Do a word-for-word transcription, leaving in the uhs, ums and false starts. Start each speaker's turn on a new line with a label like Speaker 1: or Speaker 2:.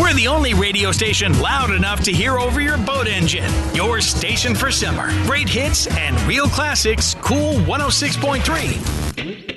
Speaker 1: We're the only radio station loud enough to hear over your boat engine. Your station for summer. Great hits and real classics. Cool one oh six point three.